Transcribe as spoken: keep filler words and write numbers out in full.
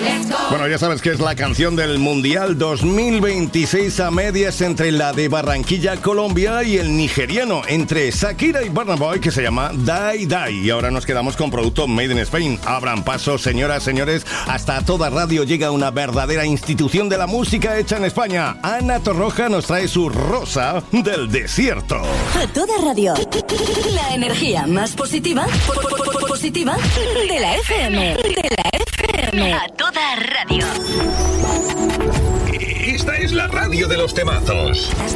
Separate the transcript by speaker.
Speaker 1: Bueno, ya sabes que es la canción del Mundial dos mil veintiséis a medias entre la de Barranquilla, Colombia, y el nigeriano, entre Shakira y Burna Boy, que se llama Die Die. Y ahora nos quedamos con producto Made in Spain. Abran paso, señoras, señores. Hasta toda radio llega una verdadera institución de la música hecha en España. Ana Torroja nos trae su Rosa del Desierto.
Speaker 2: A toda radio. La energía más positiva, positiva de la F M. De la F M. A toda radio.
Speaker 3: Esta es la radio de los temazos.